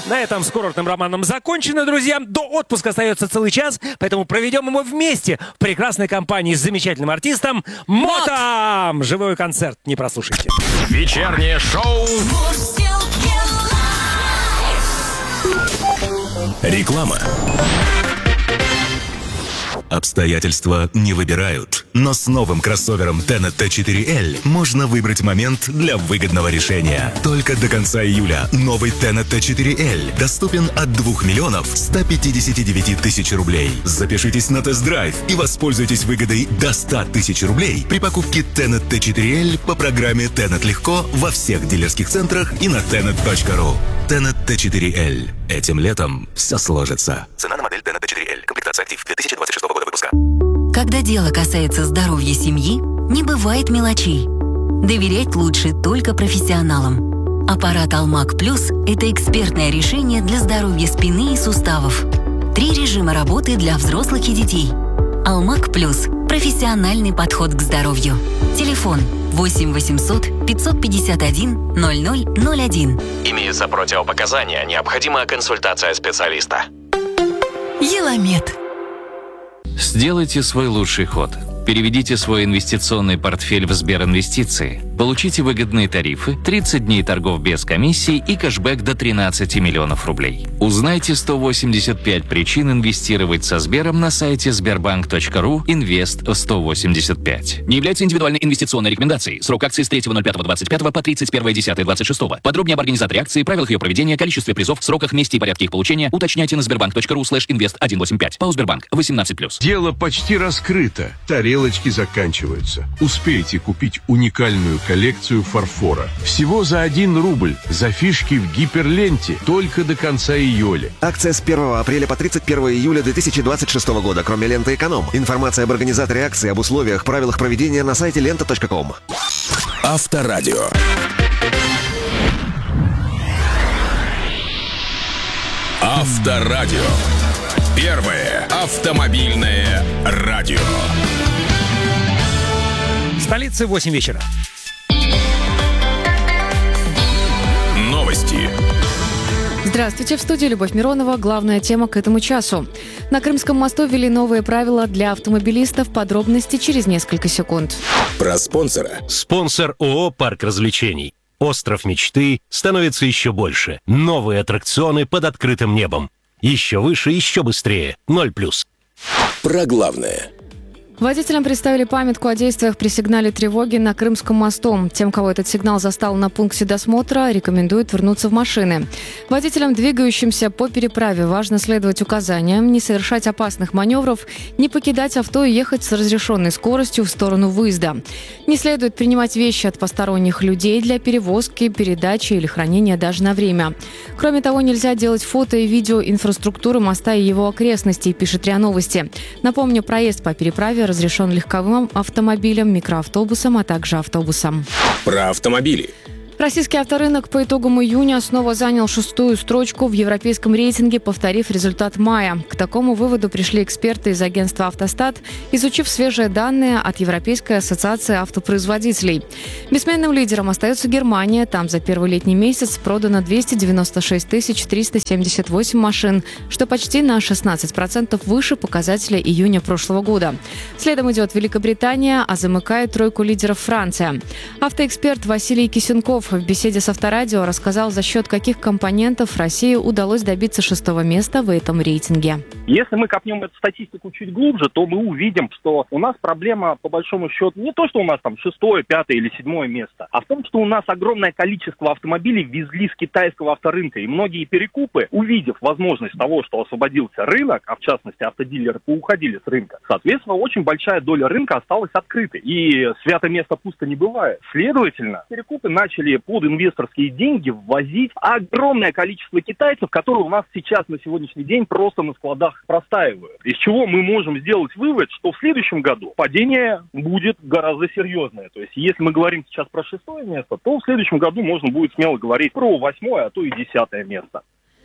На этом с курортным романом закончено, друзья. До отпуска остается целый час, поэтому проведем его вместе в прекрасной компании с замечательным артистом Мотом. Живой концерт, не прослушайте. Вечернее шоу. Реклама. Обстоятельства не выбирают, но с новым кроссовером Tenet T4L можно выбрать момент для выгодного решения. Только до конца июля новый Tenet T4L доступен от 2 миллионов 159 тысяч рублей. Запишитесь на тест-драйв и воспользуйтесь выгодой до 100 тысяч рублей при покупке Tenet T4L по программе Tenet Легко во всех дилерских центрах и на tenet.ru. Tenet T4L. Этим летом все сложится. Цена на модель Tenet T4L. Комплектация актив 2026 года выпуска. Когда дело касается здоровья семьи, не бывает мелочей. Доверять лучше только профессионалам. Аппарат Алмаг Плюс – это экспертное решение для здоровья спины и суставов. 3 режима работы для взрослых и детей. Алмаг Плюс – профессиональный подход к здоровью. Телефон 8 800 551 0001. Имеются противопоказания. Необходима консультация специалиста. Еламед. Сделайте свой лучший ход. Переведите свой инвестиционный портфель в Сберинвестиции. Получите выгодные тарифы, 30 дней торгов без комиссий и кэшбэк до 13 миллионов рублей. Узнайте 185 причин инвестировать со Сбером на сайте sberbank.ru Invest 185. Не является индивидуальной инвестиционной рекомендацией. Срок акции с 3.05.25 по 31.10.26. Подробнее об организаторе акции, правилах ее проведения, количестве призов, сроках, месте и порядке их получения уточняйте на sberbank.ru/invest185. ПАО Сбербанк 18+. Дело почти раскрыто. Тарелочки заканчиваются. Успейте купить уникальную коллекцию фарфора. Всего за 1 рубль. За фишки в гиперленте. Только до конца июля. Акция с 1 апреля по 31 июля 2026 года, кроме ленты «Эконом». Информация об организаторе акции, об условиях, правилах проведения на сайте lenta.com. Авторадио. Авторадио. Первое автомобильное радио. В столице 8 вечера. Новости. Здравствуйте, в студии Любовь Миронова. Главная тема к этому часу. На Крымском мосту ввели новые правила для автомобилистов. Подробности через несколько секунд. Про спонсора. Спонсор ООО «Парк развлечений». Остров мечты становится еще больше. Новые аттракционы под открытым небом. Еще выше, еще быстрее. 0+. Про главное. Водителям представили памятку о действиях при сигнале тревоги на Крымском мосту. Тем, кого этот сигнал застал на пункте досмотра, рекомендуют вернуться в машины. Водителям, двигающимся по переправе, важно следовать указаниям, не совершать опасных маневров, не покидать авто и ехать с разрешенной скоростью в сторону выезда. Не следует принимать вещи от посторонних людей для перевозки, передачи или хранения даже на время. Кроме того, нельзя делать фото и видео инфраструктуры моста и его окрестностей, пишет РИА Новости. Напомню, проезд по переправе разрешен легковым автомобилям, микроавтобусам, а также автобусам. Про автомобили. Российский авторынок по итогам июня снова занял 6-ю строчку в европейском рейтинге, повторив результат мая. К такому выводу пришли эксперты из агентства «Автостат», изучив свежие данные от Европейской ассоциации автопроизводителей. Бессменным лидером остается Германия. Там за первый летний месяц продано 296 378 машин, что почти на 16% выше показателя июня прошлого года. Следом идет Великобритания, а замыкает тройку лидеров Франция. Автоэксперт Василий Кисенков в беседе с Авторадио рассказал, за счет каких компонентов России удалось добиться 6-го места в этом рейтинге. Если мы копнем эту статистику чуть глубже, то мы увидим, что у нас проблема, по большому счету, не то, что у нас там 6-е, 5-е или 7-е место, а в том, что у нас огромное количество автомобилей везли с китайского авторынка. И многие перекупы, увидев возможность того, что освободился рынок, а в частности автодилеры поуходили с рынка, соответственно, очень большая доля рынка осталась открытой. И свято место пусто не бывает. Следовательно, перекупы начали под инвесторские деньги ввозить огромное количество китайцев, которые у нас сейчас на сегодняшний день просто на складах простаивают. Из чего мы можем сделать вывод, что в следующем году падение будет гораздо серьезное. То есть, если мы говорим сейчас про 6-е место, то в следующем году можно будет смело говорить про 8-е, а то и 10-е место.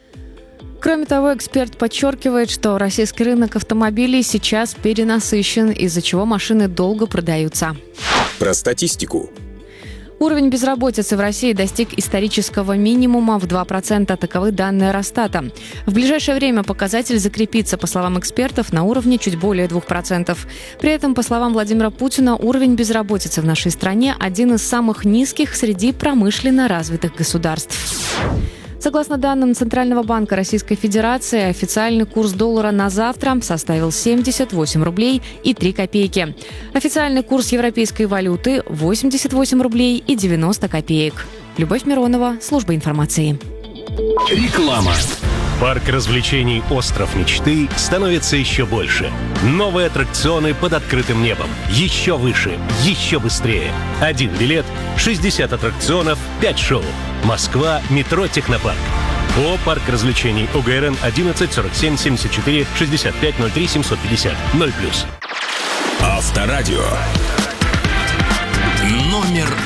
Кроме того, эксперт подчеркивает, что российский рынок автомобилей сейчас перенасыщен, из-за чего машины долго продаются. Про статистику. Уровень безработицы в России достиг исторического минимума в 2%, таковы данные Росстата. В ближайшее время показатель закрепится, по словам экспертов, на уровне чуть более 2%. При этом, по словам Владимира Путина, уровень безработицы в нашей стране один из самых низких среди промышленно развитых государств. Согласно данным Центрального банка Российской Федерации, официальный курс доллара на завтра составил 78 рублей и 3 копейки. Официальный курс европейской валюты – 88 рублей и 90 копеек. Любовь Миронова, служба информации. Реклама. Парк развлечений «Остров мечты» становится еще больше. Новые аттракционы под открытым небом. Еще выше, еще быстрее. 1 билет, 60 аттракционов, 5 шоу. Москва, метро «Технопарк». ООО «Парк развлечений» УГРН 11 47 74 65 03 750 0+. Авторадио. Номер